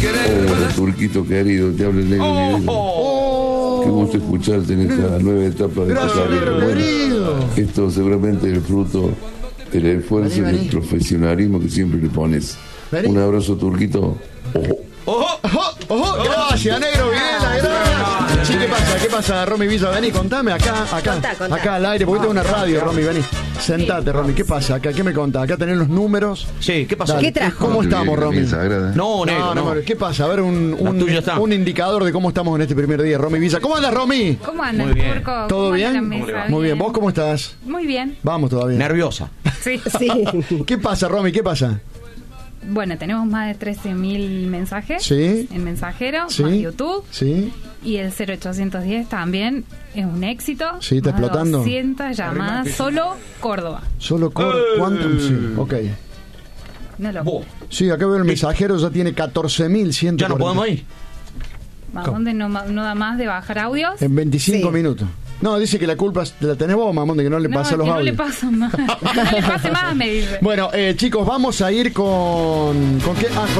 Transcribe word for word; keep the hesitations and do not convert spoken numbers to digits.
Hola, Turquito querido, te habla el negro Oh, Videla. oh. Qué gusto escucharte en esta nueva etapa de Gracias, tu carrera. negro Bueno, querido. esto seguramente es el fruto del esfuerzo y Vení, del vení. profesionalismo que siempre le pones. Vení. Un abrazo, Turquito. Ojo. ¡Ojo! Ojo, ojo, gracias, negro Videla, gracias. Sí, ¿qué pasa? ¿Qué pasa, Romy Villa? Vení, contame acá, acá. Contá, contá. Acá al aire, porque tengo una radio, Romy, vení. Sentate, Romy, ¿qué pasa acá? ¿Qué me contás? Acá tenés los números. Sí, ¿qué pasó? Dale, ¿Qué trajo? ¿Cómo estamos, La Romy? mía sagrada. No, negro, no. ¿Qué pasa? A ver, un, La un, tuya está. un indicador de cómo estamos en este primer día, Romy Villa. ¿Cómo andas, Romy? ¿Cómo andan, Muy bien. Turco? ¿Todo ¿Cómo anda bien? la mesa? Muy bien. ¿Vos cómo estás? Muy bien. Vamos todavía. Nerviosa. Sí. Sí. ¿Qué pasa, Romy? ¿Qué pasa? Bueno, tenemos más de trece mil mensajes Sí. en mensajero, Sí. más YouTube. Sí. Y el cero ochocientos diez también es un éxito. Sí, está Más de explotando. doscientas llamadas, solo Córdoba. Solo cor... Quantum, sí. Ok. No lo... Vos. Sí, acá veo el mensajero, ya tiene catorce mil ciento ¿Ya no cuarenta. podemos ir? ¿A dónde no, ma- no da más de bajar audios? En veinticinco Sí. minutos. No, dice que la culpa es- la tenés vos, mamón, de que no le no, pasa los que no le audios. pasa más. No le pase más, me dice. Bueno, eh, chicos, vamos a ir con... ¿Con qué? Ah, con